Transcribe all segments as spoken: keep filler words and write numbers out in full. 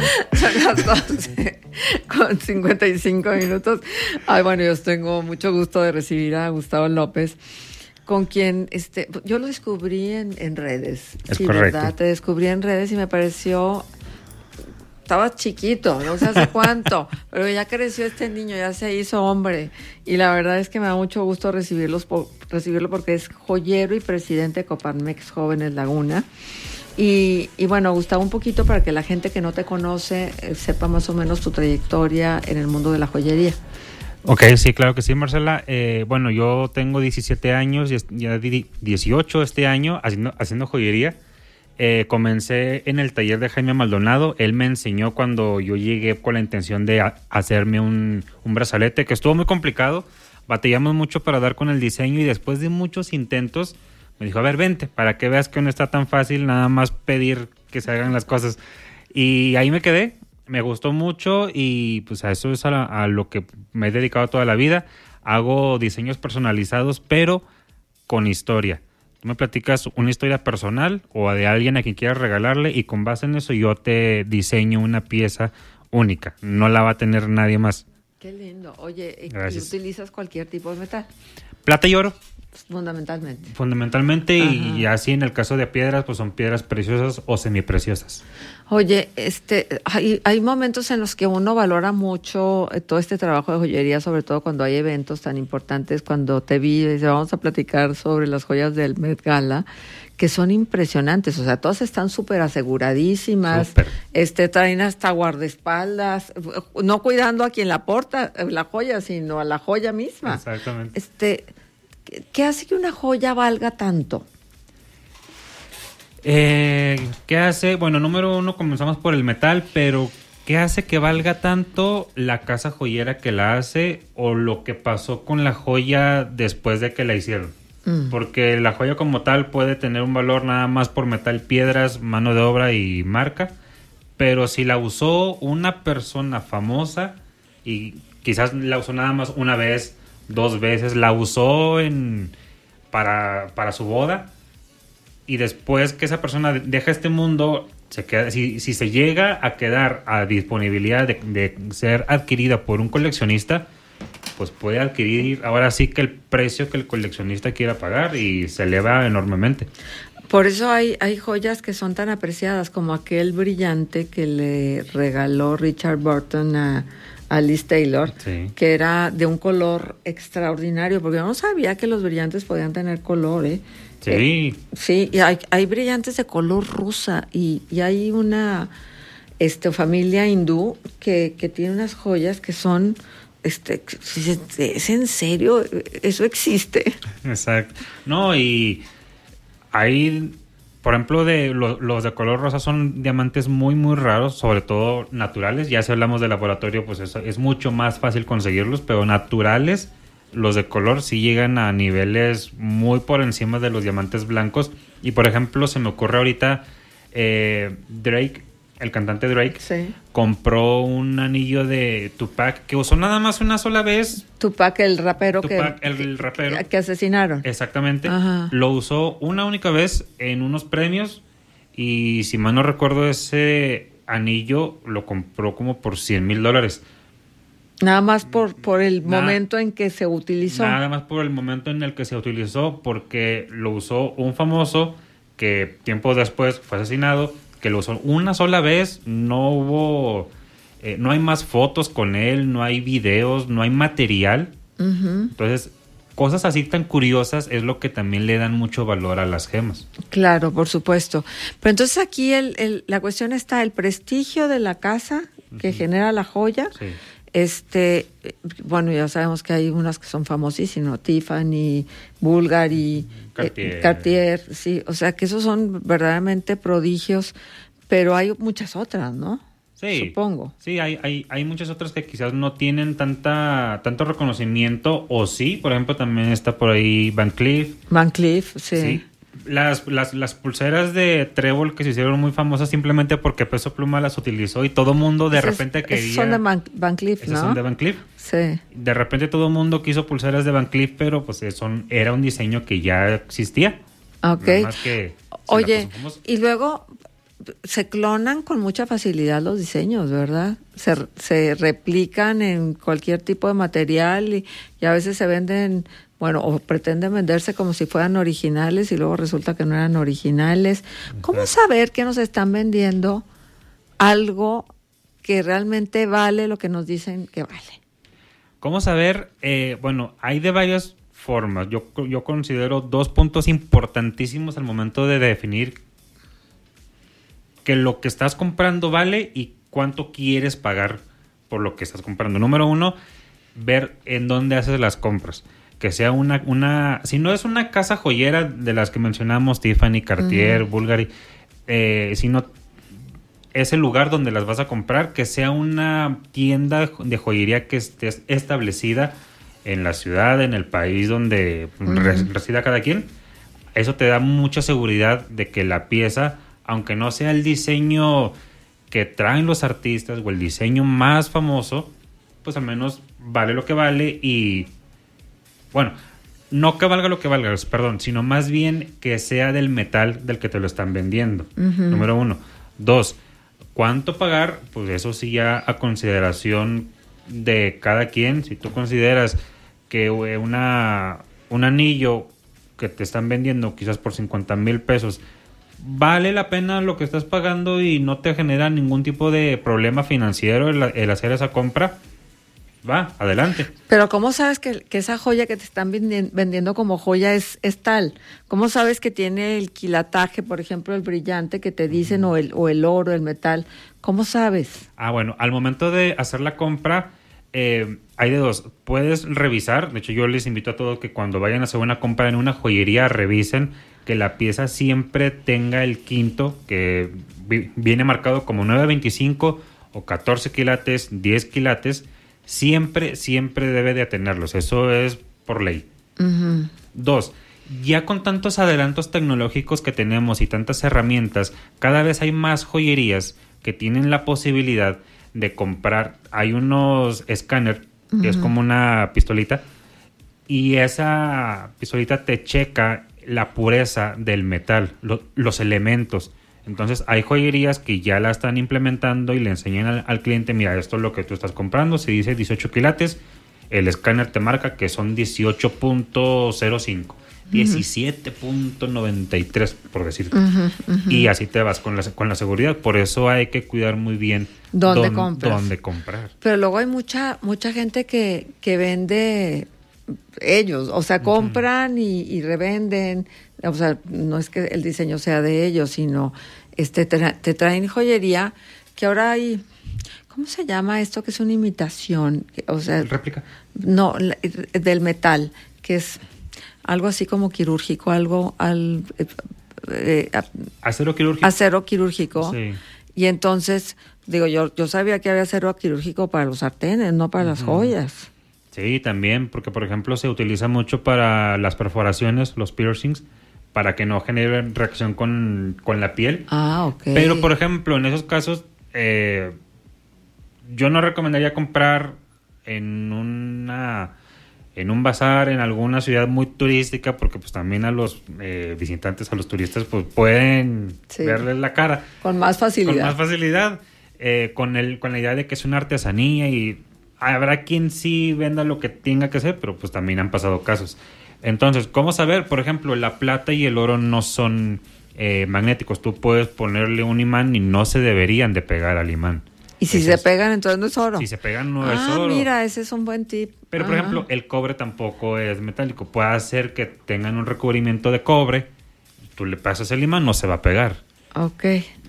Son las doce con cincuenta y cinco minutos. Ay, bueno, yo tengo mucho gusto de recibir a Gustavo López, con quien este, yo lo descubrí en, en redes. Es sí, correcto. ¿verdad? Te descubrí en redes y me pareció... Estaba chiquito, no sé hace cuánto, pero ya creció este niño, ya se hizo hombre. Y la verdad es que me da mucho gusto recibirlos por, recibirlo porque es joyero y presidente de Coparmex Jóvenes Laguna. Y, y bueno, Gustavo, un poquito para que la gente que no te conoce eh, sepa más o menos tu trayectoria en el mundo de la joyería. Ok, sí, claro que sí, Marcela. Eh, bueno, yo tengo diecisiete años, y ya di dieciocho este año haciendo, haciendo joyería. Eh, comencé en el taller de Jaime Maldonado. Él me enseñó cuando yo llegué con la intención de a, hacerme un, un brazalete, que estuvo muy complicado. Batallamos mucho para dar con el diseño y después de muchos intentos me dijo, a ver, vente, para que veas que no está tan fácil nada más pedir que se hagan las cosas. Y ahí me quedé, me gustó mucho y pues a eso es a, la, a lo que me he dedicado toda la vida. Hago diseños personalizados, pero con historia. Tú me platicas una historia personal o de alguien a quien quieras regalarle y con base en eso yo te diseño una pieza única. No la va a tener nadie más. Qué lindo. Oye, ¿y Gracias. utilizas cualquier tipo de metal? Plata y oro. Fundamentalmente. Fundamentalmente, Ajá. y así en el caso de piedras, pues son piedras preciosas o semipreciosas. Oye, este, hay, hay momentos en los que uno valora mucho eh, todo este trabajo de joyería, sobre todo cuando hay eventos tan importantes. Cuando te vi, y dice, vamos a platicar sobre las joyas del Met Gala, que son impresionantes. O sea, todas están súper aseguradísimas. Súper. Este, traen hasta guardaespaldas, no cuidando a quien la porta, la joya, sino a la joya misma. Exactamente. Este, ¿qué, qué hace que una joya valga tanto? Eh, ¿Qué hace? Bueno, número uno, comenzamos por el metal, pero ¿qué hace que valga tanto la casa joyera que la hace o lo que pasó con la joya después de que la hicieron? Mm. Porque la joya como tal puede tener un valor nada más por metal, piedras, mano de obra y marca, pero si la usó una persona famosa y quizás la usó nada más una vez, dos veces, la usó en para, para su boda, y después que esa persona deja este mundo, se queda, si, si se llega a quedar a disponibilidad de, de ser adquirida por un coleccionista, pues puede adquirir ahora sí que el precio que el coleccionista quiera pagar y se eleva enormemente. Por eso hay, hay joyas que son tan apreciadas, como aquel brillante que le regaló Richard Burton a, a Liz Taylor, sí, que era de un color extraordinario, porque yo no sabía que los brillantes podían tener color, ¿eh? Sí. Eh, sí, y hay, hay brillantes de color rosa y, y hay una este, familia hindú que, que tiene unas joyas que son... Este, ¿es en serio? ¿Eso existe? Exacto. No, y hay, por ejemplo, de lo, los de color rosa son diamantes muy, muy raros, sobre todo naturales. Ya si hablamos de laboratorio, pues es, es mucho más fácil conseguirlos, pero naturales, los de color sí llegan a niveles muy por encima de los diamantes blancos. Y, por ejemplo, se me ocurre ahorita, eh, Drake, el cantante Drake, sí, compró un anillo de Tupac que usó nada más una sola vez. Tupac, el rapero, Tupac, que, el rapero que, que asesinaron. Exactamente. Ajá. Lo usó una única vez en unos premios y, si mal no recuerdo, ese anillo lo compró como por cien mil dólares. Nada más por, por el nada, momento en que se utilizó. Nada más por el momento en el que se utilizó, porque lo usó un famoso que tiempo después fue asesinado, que lo usó una sola vez, no hubo, eh, no hay más fotos con él, no hay videos, no hay material. Uh-huh. Entonces, cosas así tan curiosas es lo que también le dan mucho valor a las gemas. Claro, por supuesto. Pero entonces aquí el, el, la cuestión está el prestigio de la casa que uh-huh. genera la joya. Sí. Este, bueno, ya sabemos que hay unas que son famosísimas, Tiffany, Bulgari, Cartier. Eh, Cartier, sí, o sea que esos son verdaderamente prodigios, pero hay muchas otras, ¿no? Sí, supongo. Sí, hay, hay, hay muchas otras que quizás no tienen tanta tanto reconocimiento, o sí, por ejemplo, también está por ahí Van Cleef. Van Cleef, sí. Sí. Las, las, las pulseras de trébol que se hicieron muy famosas simplemente porque Peso Pluma las utilizó y todo mundo de Esas, repente quería... Son de Van, Van Cleef, ¿no? Son de Van Cleef. Sí. De repente todo mundo quiso pulseras de Van Cleef, pero pues son, era un diseño que ya existía. Ok. Más que Oye, y luego se clonan con mucha facilidad los diseños, ¿verdad? Se, se replican en cualquier tipo de material y, y a veces se venden, bueno, o pretenden venderse como si fueran originales y luego resulta que no eran originales. ¿Cómo saber que nos están vendiendo algo que realmente vale lo que nos dicen que vale? ¿Cómo saber? Eh, bueno, hay de varias formas. Yo, yo considero dos puntos importantísimos al momento de definir que lo que estás comprando vale y cuánto quieres pagar por lo que estás comprando. Número uno, ver en dónde haces las compras. Que sea una, una si no es una casa joyera de las que mencionamos, Tiffany, Cartier, uh-huh. Bulgari, eh, sino es el lugar donde las vas a comprar, que sea una tienda de joyería que esté establecida en la ciudad, en el país donde uh-huh. resida cada quien. Eso te da mucha seguridad de que la pieza, aunque no sea el diseño que traen los artistas o el diseño más famoso, pues al menos vale lo que vale y, bueno, no que valga lo que valga, perdón, sino más bien que sea del metal del que te lo están vendiendo. Uh-huh. Número uno. Dos, ¿cuánto pagar? Pues eso sí ya a consideración de cada quien. Si tú consideras que una, un anillo que te están vendiendo quizás por cincuenta mil pesos vale la pena lo que estás pagando y no te genera ningún tipo de problema financiero el, el hacer esa compra, va, adelante. Pero ¿cómo sabes que, que esa joya que te están vendi- vendiendo como joya es, es tal? ¿Cómo sabes que tiene el quilataje, por ejemplo, el brillante que te dicen, mm. o, el, o el oro, el metal? ¿Cómo sabes? Ah, bueno, al momento de hacer la compra, eh, hay de dos. Puedes revisar, de hecho yo les invito a todos que cuando vayan a hacer una compra en una joyería, revisen que la pieza siempre tenga el quinto, que vi- viene marcado como nueve veinticinco o catorce quilates, diez quilates. Siempre, siempre debe de tenerlos. Eso es por ley. Uh-huh. Dos, ya con tantos adelantos tecnológicos que tenemos y tantas herramientas, cada vez hay más joyerías que tienen la posibilidad de comprar. Hay unos escáner, uh-huh. que es como una pistolita, y esa pistolita te checa la pureza del metal, lo, los elementos. Entonces hay joyerías que ya la están implementando y le enseñan al, al cliente, mira, esto es lo que tú estás comprando, se dice dieciocho quilates, el escáner te marca que son dieciocho punto cero cinco, uh-huh. diecisiete punto noventa y tres por decirte. Uh-huh, uh-huh. Y así te vas con la, con la seguridad. Por eso hay que cuidar muy bien dónde, dónde, compras. dónde comprar. Pero luego hay mucha mucha gente que, que vende ellos, o sea, compran uh-huh. y, y revenden. O sea, no es que el diseño sea de ellos, sino este te, te traen joyería que ahora hay, ¿cómo se llama esto? Que es una imitación, o sea, réplica. No, del metal, que es algo así como quirúrgico, algo al eh, eh, acero quirúrgico. Acero quirúrgico. Sí. Y entonces, digo, yo yo sabía que había acero quirúrgico para los sartenes, no para uh-huh. las joyas. Sí, también, porque por ejemplo se utiliza mucho para las perforaciones, los piercings, para que no generen reacción con, con la piel. Ah, ok. Pero, por ejemplo, en esos casos, eh, yo no recomendaría comprar en una en un bazar, en alguna ciudad muy turística, porque pues también a los eh, visitantes, a los turistas, pues pueden sí. verles la cara. Con más facilidad. Con más facilidad, eh, con, el, con la idea de que es una artesanía y habrá quien sí venda lo que tenga que hacer, pero pues también han pasado casos. Entonces, ¿cómo saber? Por ejemplo, la plata y el oro no son eh, magnéticos. Tú puedes ponerle un imán y no se deberían de pegar al imán. ¿Y si ese se es, pegan, entonces no es oro? Si se pegan, no ah, es oro. Ah, mira, ese es un buen tip. Pero, por Ajá. ejemplo, el cobre tampoco es metálico. Puede hacer que tengan un recubrimiento de cobre. Tú le pasas el imán, no se va a pegar. Ok.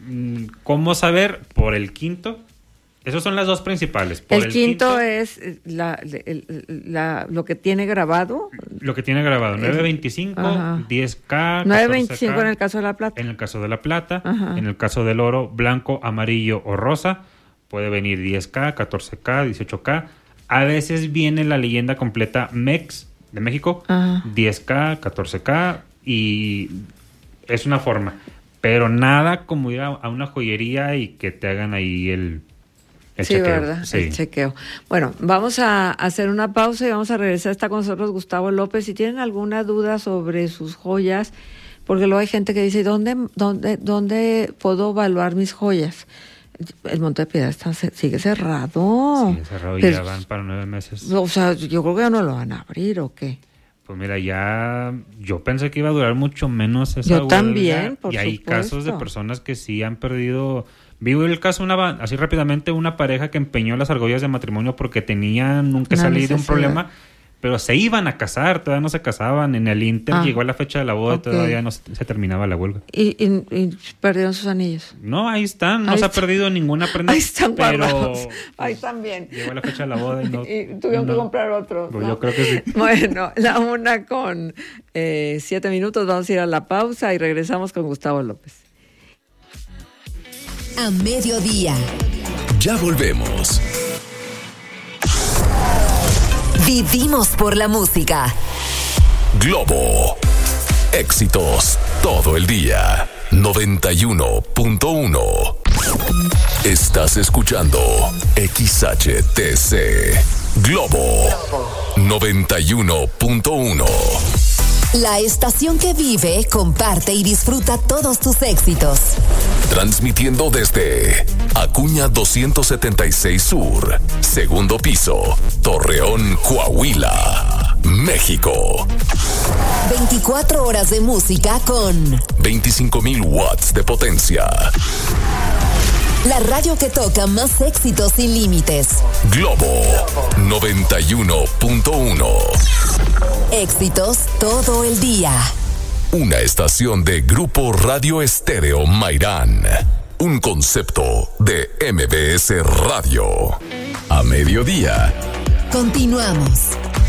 ¿Cómo saber? Por el quinto. Esas son las dos principales. Por el, el quinto, quinto es la, el, la, lo que tiene grabado. Lo que tiene grabado. nueve veinticinco, ajá. diez K, nueve veinticinco en el caso de la plata. En el caso de la plata. Ajá. En el caso del oro, blanco, amarillo o rosa. Puede venir diez K, catorce K, dieciocho K. A veces viene la leyenda completa M E X de México. Ajá. diez K, catorce K. Y es una forma. Pero nada como ir a, a una joyería y que te hagan ahí el... El sí, chequeo. ¿verdad? Sí. El chequeo. Bueno, vamos a hacer una pausa y vamos a regresar. Está con nosotros Gustavo López. Si tienen alguna duda sobre sus joyas, porque luego hay gente que dice, ¿dónde, dónde, dónde puedo evaluar mis joyas? El Monte de Piedad está, sigue cerrado. Sigue cerrado y Pero, ya van para nueve meses. O sea, yo creo que ya no lo van a abrir, ¿o qué? Pues mira, ya yo pensé que iba a durar mucho menos esa Yo huelga. también, por Y hay supuesto. casos de personas que sí han perdido. Vi el caso, una así rápidamente, una pareja que empeñó las argollas de matrimonio porque tenían nunca salido de un problema, pero se iban a casar, todavía no se casaban. En el Inter ah, llegó la fecha de la boda okay. y todavía no se, se terminaba la huelga. ¿Y, y, y perdieron sus anillos? No, ahí están, no ahí se está. ha perdido ninguna prenda. Ahí están pero guardados, ahí están bien. Llegó la fecha de la boda y no... y tuvieron no, que comprar otro. Pues ¿no? Yo creo que sí. Bueno, la una con eh, siete minutos, vamos a ir a la pausa y regresamos con Gustavo López. A mediodía. Ya volvemos. Vivimos por la música. Globo. Éxitos todo el día. noventa y uno punto uno. Estás escuchando X H T C. Globo. noventa y uno punto uno. La estación que vive, comparte y disfruta todos tus éxitos. Transmitiendo desde Acuña doscientos setenta y seis Sur, segundo piso, Torreón, Coahuila, México. veinticuatro horas de música con veinticinco mil watts de potencia. La radio que toca más éxitos sin límites. Globo noventa y uno punto uno. Éxitos todo el día. Una estación de Grupo Radio Estéreo Mairán. Un concepto de M B S Radio. A mediodía. Continuamos.